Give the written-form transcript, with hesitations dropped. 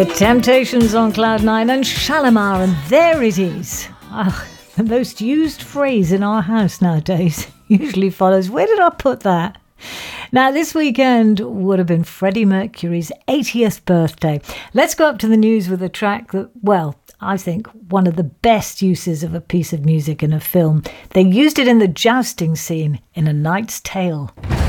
The Temptations on Cloud 9 and Shalimar, and there it is. Oh, the most used phrase in our house nowadays usually follows, where did I put that? Now, this weekend would have been Freddie Mercury's 80th birthday. Let's go up to the news with a track that, well, I think one of the best uses of a piece of music in a film. They used it in the jousting scene in A Knight's Tale.